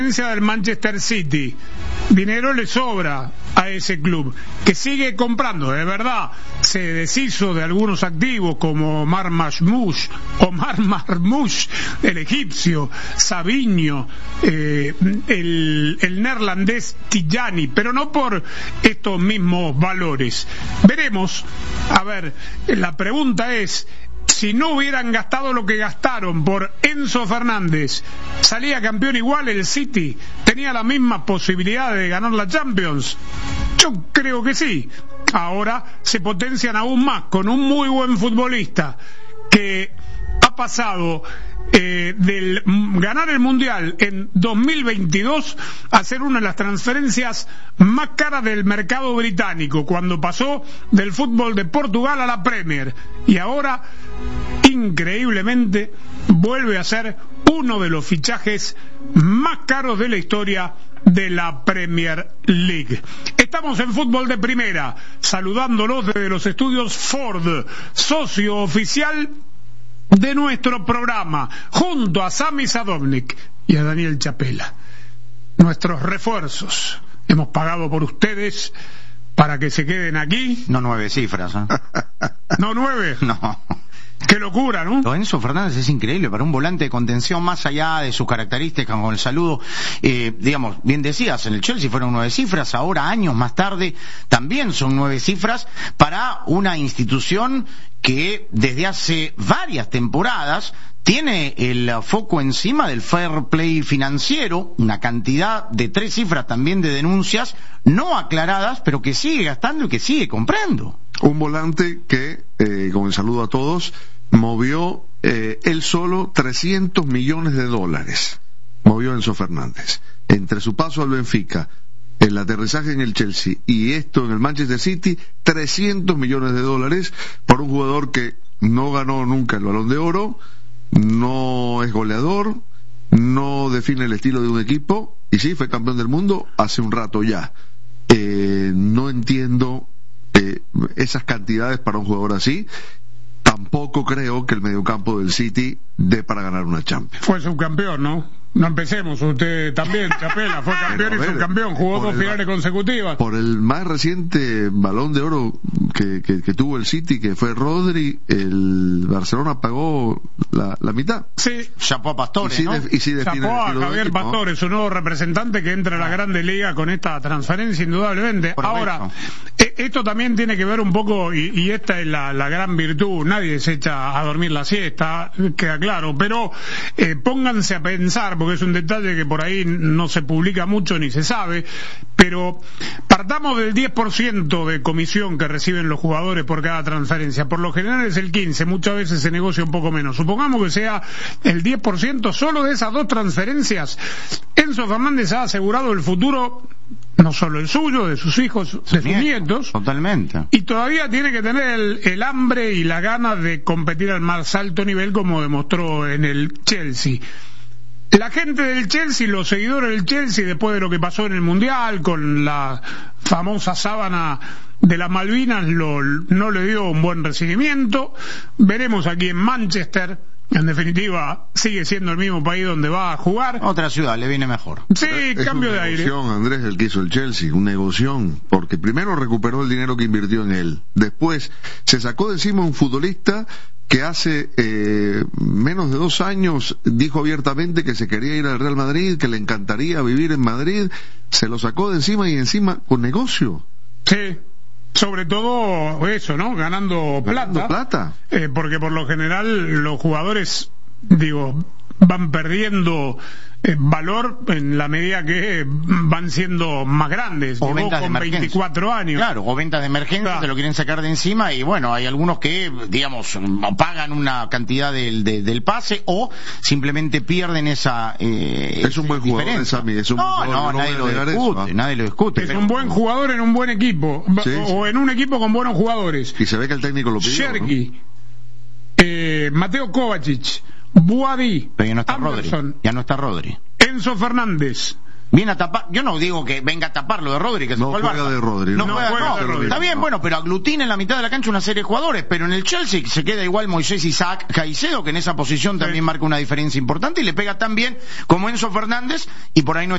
del Manchester City. Dinero le sobra a ese club, que sigue comprando, de verdad. Se deshizo de algunos activos como Omar Marmoush, el egipcio, Savinho, el neerlandés Tijani, pero no por estos mismos valores. Veremos. A ver, la pregunta es: si no hubieran gastado lo que gastaron por Enzo Fernández, ¿salía campeón igual el City? ¿Tenía la misma posibilidad de ganar la Champions? Yo creo que sí. Ahora se potencian aún más con un muy buen futbolista que ha pasado del ganar el Mundial en 2022 a ser una de las transferencias más caras del mercado británico, cuando pasó del fútbol de Portugal a la Premier, y ahora increíblemente vuelve a ser uno de los fichajes más caros de la historia de la Premier League. Estamos en Fútbol de Primera, saludándolos desde los estudios Ford, socio oficial de nuestro programa, junto a Sami Sadovnik y a Daniel Chapela. Nuestros refuerzos. Hemos pagado por ustedes para que se queden aquí. No 9 cifras, ¿eh? ¿No 9? No. Qué locura, ¿no? Enzo Fernández es increíble para un volante de contención, más allá de sus características con el saludo. Digamos, bien decías, en el Chelsea fueron 9 cifras, ahora años más tarde también son 9 cifras para una institución que desde hace varias temporadas tiene el foco encima del fair play financiero, una cantidad de 3 cifras también de denuncias no aclaradas, pero que sigue gastando y que sigue comprando. Un volante que, con el saludo a todos, movió él solo $300 millones. Movió Enzo Fernández. Entre su paso al Benfica, el aterrizaje en el Chelsea y esto en el Manchester City, $300 millones por un jugador que no ganó nunca el Balón de Oro, no es goleador, no define el estilo de un equipo, y sí, fue campeón del mundo hace un rato ya. No entiendo esas cantidades para un jugador así. Tampoco creo que el mediocampo del City dé para ganar una Champions. Fue subcampeón, ¿no? No empecemos, usted también, Chapela, fue campeón y subcampeón, jugó 2 finales consecutivas. Por el más reciente Balón de Oro que tuvo el City, que fue Rodri, el Barcelona pagó la mitad. Sí. Chapó a Pastore, ¿no? Chapó a Javier Pastore, su nuevo representante que entra a la Grande Liga con esta transferencia, indudablemente. Ahora, esto también tiene que ver un poco, y esta es la gran virtud, nadie se echa a dormir la siesta, queda claro, pero pónganse a pensar, porque es un detalle que por ahí no se publica mucho ni se sabe, pero partamos del 10% de comisión que reciben los jugadores por cada transferencia. Por lo general es el 15%, muchas veces se negocia un poco menos. Supongamos que sea el 10% solo de esas 2 transferencias. Enzo Fernández ha asegurado el futuro, no solo el suyo, de sus hijos, de sus nietos. Totalmente. Y todavía tiene que tener el hambre y la gana de competir al más alto nivel, como demostró en el Chelsea. La gente del Chelsea, los seguidores del Chelsea, después de lo que pasó en el Mundial, con la famosa sábana de las Malvinas, no le dio un buen recibimiento. Veremos aquí en Manchester. En definitiva, sigue siendo el mismo país donde va a jugar. Otra ciudad, le viene mejor. Sí, cambio de aire. Es un negocio, Andrés, el que hizo el Chelsea, un negocio, porque primero recuperó el dinero que invirtió en él. Después se sacó de encima un futbolista que hace menos de 2 años dijo abiertamente que se quería ir al Real Madrid, que le encantaría vivir en Madrid. Se lo sacó de encima y encima con negocio. Sí. Sobre todo eso, ¿no? Ganando plata. Porque por lo general los jugadores, van perdiendo valor en la medida que van siendo más grandes. O ventas con de 24 años. Claro, o ventas de emergencia, claro. Te lo quieren sacar de encima, y bueno, hay algunos que, pagan una cantidad del pase, o simplemente pierden esa es un buen jugador, Sammy, es un buen jugador. Nadie lo discute. Es un buen jugador en un buen equipo, o en un equipo con buenos jugadores. Y se ve que el técnico lo pidió, Sherky, ¿no? Mateo Kovacic, Buadi, pero ya no está Rodri. Enzo Fernández. Viene a tapar, yo no digo que venga a tapar lo de Rodri, que no juega de Rodri. No juega de Rodri. Está bien, bueno, pero aglutina en la mitad de la cancha una serie de jugadores, pero en el Chelsea se queda igual Moisés Isaac Caicedo, que en esa posición también marca una diferencia importante, y le pega tan bien como Enzo Fernández, y por ahí no